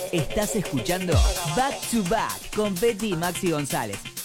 Estás escuchando Back to Back con Betty y Maxi González.